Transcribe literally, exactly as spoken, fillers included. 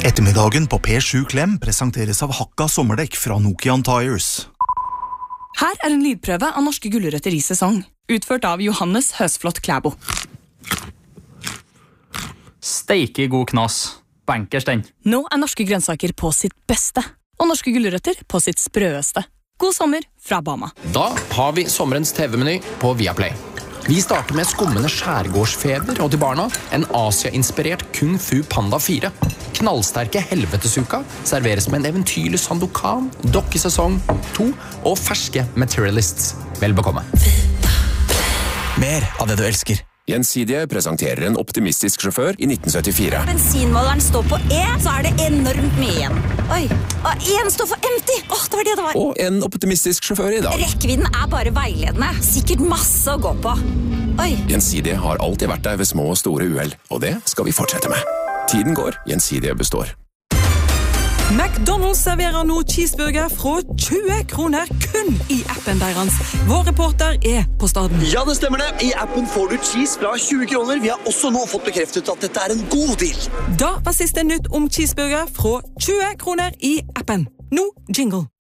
Ettermiddagen på P sju Klem presenteres av Hakka sommerdekk fra Nokian Tires. Her er en lydprøve av norske gulrøtter i sesong, utført av Johannes Høsflott Klæbo. Steike god knas. Bankers den. Nå er norske grønnsaker på sitt beste, og norske gulrøtter på sitt sprøeste. God sommer fra Bama. Da har vi sommerens T V-meny på Viaplay. Vi starter med skummende skjærgårdsfeber, og til barna en Asia-inspirert Kung Fu Panda fire. Knallsterke helvetesuka serveres med en eventyrlig Sandokan, dokkesesong to og ferske Materialists. Vel bekomme. Mer av det du elsker. Gjensidige presenterer en optimistisk sjåfør i nitten syttifire. Bensinmåleren står på E, så er det enormt mye igjen. Oi, og en står for empty. Åh, det var det det var. Og en optimistisk sjåfør i dag. Rekkevidden er bare veiledende. Sikkert masse å gå på. Oi. Gjensidige har alltid vært der ved små og store uheld, og det skal vi fortsette med. Tiden går, Gjensidige består. McDonald's serverer nå cheeseburger fra tjue kroner kun i appen deres. Vår reporter er på staden. Ja, det stemmer det. I appen får du cheese fra tjue kroner. Vi har også nå fått bekreftet at dette er en god deal. Da var siste nytt om cheeseburger fra tjue kroner i appen. Nå jingle.